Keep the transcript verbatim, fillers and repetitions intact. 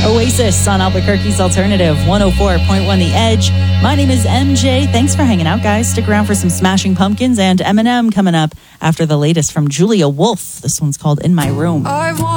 Oasis on Albuquerque's Alternative one oh four point one The Edge. My name is M J. Thanks for hanging out, guys. Stick around for some Smashing Pumpkins and Eminem coming up after the latest from Julia Wolf. This one's called In My Room. I want